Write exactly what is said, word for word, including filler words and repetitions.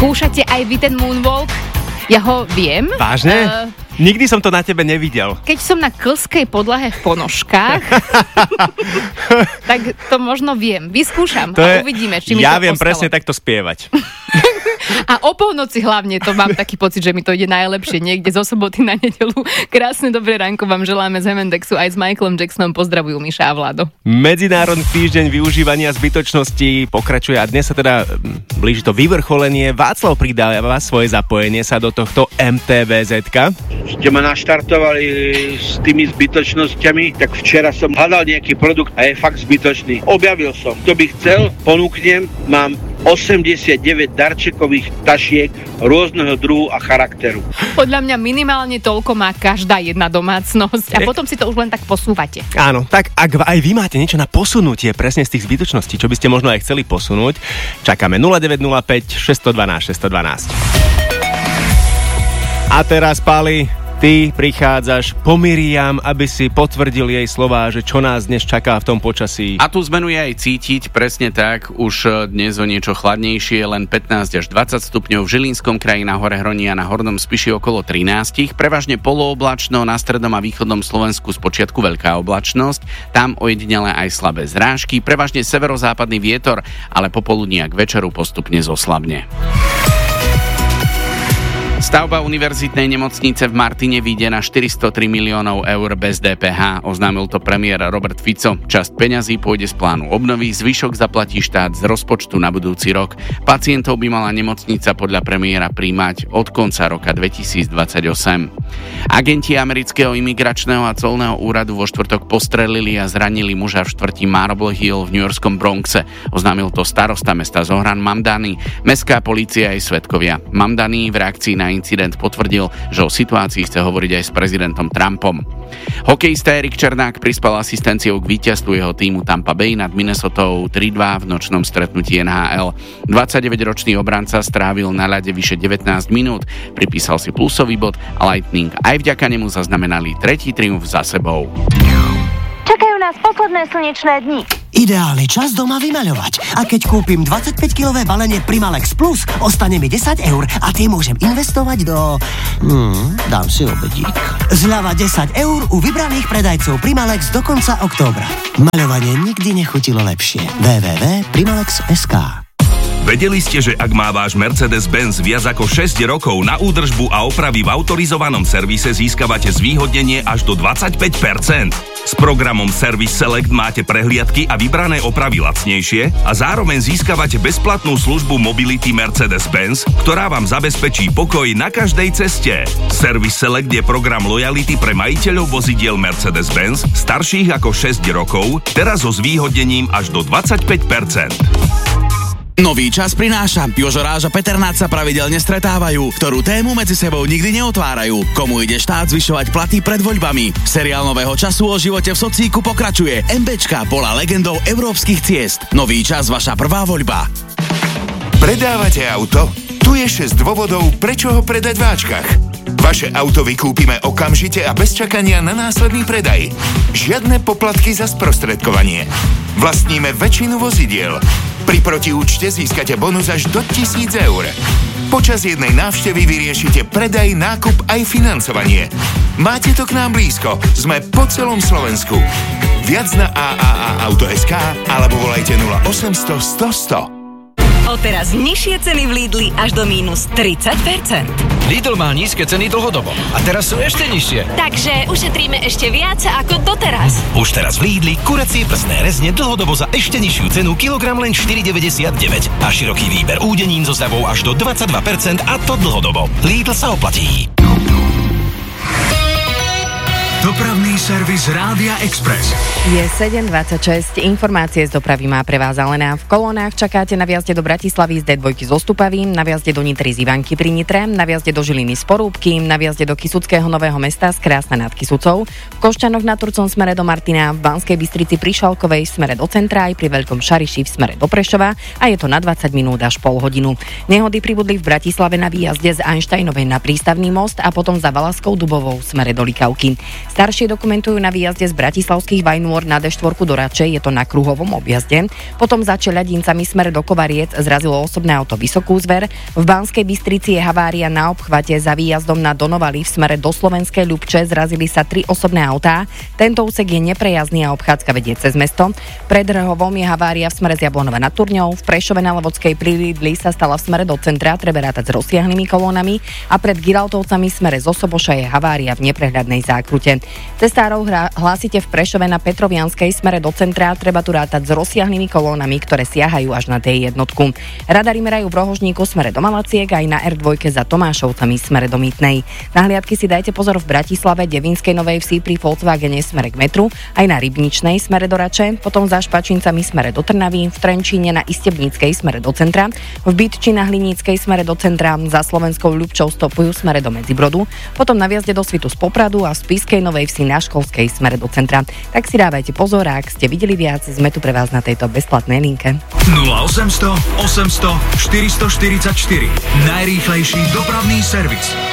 Skúšate aj vy ten moonwalk? Ja ho viem. Vážne? Uh, Nikdy som to na tebe nevidel. Keď som na klskej podlahe v ponožkách, tak to možno viem. Vyskúšam to a je, uvidíme, či mi ja to viem postalo. presne takto spievať. A o polnoci hlavne to mám taký pocit, že mi to ide najlepšie niekde zo soboty na nedeľu. Krásne dobré ránko vám želáme z Hemendexu aj s Michaelom Jacksonom. Pozdravujú Miša a Vlado. Medzinárodný týždeň využívania zbytočnosti pokračuje a dnes sa teda blíži to vyvrcholenie. Václav pridáva svoje zapojenie sa do tohto em té vé zetka. Ste ma naštartovali s tými zbytočnosťami, tak včera som hľadal nejaký produkt a je fakt zbytočný. Objavil som. Kto by chcel, ponúknem. Mám osemdesiatdeväť darčekových tašiek rôzneho druhu a charakteru. Podľa mňa minimálne toľko má každá jedna domácnosť a potom si to už len tak posúvate. Áno, tak ak aj vy máte niečo na posunutie presne z tých zbytočností, čo by ste možno aj chceli posunúť, čakáme nula deväť nula päť šesť jedna dva šesť jedna dva. A teraz, Pali, ty prichádzaš po Miriam, aby si potvrdil jej slová, že čo nás dnes čaká v tom počasí. A tu zmenu je aj cítiť, presne tak, už dnes o niečo chladnejšie, len pätnásť až dvadsať stupňov, v Žilinskom kraji, na Hore Hroní a na Hornom Spiši okolo trinásť, prevažne polooblačno, na strednom a východnom Slovensku spočiatku veľká oblačnosť, tam ojedinele aj slabé zrážky, prevažne severozápadný vietor, ale popoludní a k večeru postupne zoslabne. Stavba univerzitnej nemocnice v Martine vyjde na štyristotri miliónov eur bez dé pé há, oznámil to premiér Robert Fico. Časť peňazí pôjde z plánu obnovy, zvyšok zaplatí štát z rozpočtu na budúci rok. Pacientov by mala nemocnica podľa premiéra prijímať od konca roka dvetisícdvadsaťosem. Agenti amerického imigračného a colného úradu vo štvrtok postrelili a zranili muža v štvrti Marble Hill v newyorskom Bronxe. Oznámil to starosta mesta Zohran Mamdani. Mestská polícia aj svedkovia. Mamdani v reakcii na incident potvrdil, že o situácii chce hovoriť aj s prezidentom Trumpom. Hokejista Erik Černák prispel asistenciou k víťazstvu jeho týmu Tampa Bay nad Minnesotou tri dva v nočnom stretnutí en há el. dvadsaťdeväťročný obranca strávil na ľade vyše devätnásť minút, pripísal si plusový bod a Lightning aj vďaka nemu zaznamenali tretí triumf za sebou. Čakajú nás posledné slnečné dni. Ideálny čas doma vymaľovať. A keď kúpim dvadsaťpäťkilové balenie Primalex Plus, ostane mi desať eur a tie môžem investovať do... Hmm, dám si obedík. Zľava desať eur u vybraných predajcov Primalex do konca októbra. Maľovanie nikdy nechutilo lepšie. w w w bodka primalex bodka es ká. Vedeli ste, že ak má váš Mercedes-Benz viac ako šesť rokov, na údržbu a opravy v autorizovanom servise získavate zvýhodnenie až do dvadsaťpäť percent? S programom Service Select máte prehliadky a vybrané opravy lacnejšie a zároveň získavate bezplatnú službu Mobility Mercedes-Benz, ktorá vám zabezpečí pokoj na každej ceste. Service Select je program lojality pre majiteľov vozidiel Mercedes-Benz starších ako šesť rokov, teraz so zvýhodnením až do dvadsaťpäť percent. Nový čas prináša. Jožo Ráž a Peter Nať sa pravidelne stretávajú, ktorú tému medzi sebou nikdy neotvárajú. Komu ide štát zvyšovať platy pred voľbami? Seriál Nového času o živote v socíku pokračuje. MBčka bola legendou európskych ciest. Nový čas, vaša prvá voľba. Predávate auto? Tu je šesť dôvodov, prečo ho predať v Ačkach. Vaše auto vykúpime okamžite a bez čakania na následný predaj. Žiadne poplatky za sprostredkovanie. Vlastníme väčšinu vozidiel. Pri protiúčte získate bonus až do tisíc eur. Počas jednej návštevy vyriešite predaj, nákup aj financovanie. Máte to k nám blízko. Sme po celom Slovensku. Viac na a a a auto bodka es ká alebo volajte nula osemsto sto sto. Odteraz nižšie ceny v Lidli až do mínus tridsať percent. Lidl má nízke ceny dlhodobo a teraz sú ešte nižšie. Takže ušetríme ešte viac ako doteraz. Už teraz v Lidli kuracie prsné rezne dlhodobo za ešte nižšiu cenu kilogram len štyri deväťdesiatdeväť a široký výber údenín so zľavou až do dvadsaťdva percent a to dlhodobo. Lidl sa oplatí. Dopravný servis Rádia Express. Je sedem dvadsaťšesť, informácie z dopravy má pre vás Alena. V kolónach čakáte na vjazde do Bratislavy z dé dva zo Stupavín, na vjazde do Nitry z Ivanky pri Nitre, na vjazde do Žiliny z Porúbky, na vjazde do Kysuckého Nového Mesta z Krásna nad Kysucou, v Košťanoch nad Turcom smere do Martina, v Banskej Bystrici pri Šalkovej smere do centra aj pri Veľkom Šariši v smere do Prešova a je to na dvadsať minút až pol hodinu. Nehody pribudli v Bratislave na výjazde z Einsteinovej na Prístavný most a potom za Valaskou Dubovou smere do Likavky. Staršie dokumentujú na výjazde z bratislavských Vajnôr na dé štyri do Račej, je to na kruhovom objazde. Potom za Čeľadincami smere do Kovariec zrazilo osobné auto Vysokú Zver. V Banskej Bystrici je havária na obchvate za výjazdom na Donovali v smere do Slovenskej Ľubče, zrazili sa tri osobné autá. Tento úsek je neprejazdný a obchádzka vedie cez mesto. Pred Rhovom je havária v smere z Jablonova nad Turňou. V Prešove na Levodskej pri Lidli sa stala v smere do centra, treba rátať s rozsiahlými kolónami, a pred Giraltovcami smere zo Soboša je havária v neprehľadnej zákrute. Cestárov hlásite v Prešove na Petrovianskej smere do centra, treba tu rátať s rozsiahlými kolónami, ktoré siahajú až na té jednotku. Radary merajú v Rohožníku smere do Malaciek, aj na er dva za Tomášovcami smere do Mýtnej. Na hliadky si dajte pozor v Bratislave, Devinskej Novej Vsi pri Volkswagene smere k metru, aj na Rybničnej smere do Rače, potom za Špačincami smere do Trnavy, v Trenčíne na Istebníckej smere do centra, v Bytči na Hliníckej smere do centra, za Slovenskou Ľubčou stopujú smere do Medzibrodu, potom na viazde do Svitu z Popradu a v Spišskej Novej Vsi na Školskej smere do centra. Tak si dávajte pozor, a ak ste videli viac, sme tu pre vás na tejto bezplatnej linke. nula osem nula nula osem nula nula štyri štyri štyri. Najrýchlejší dopravný servis.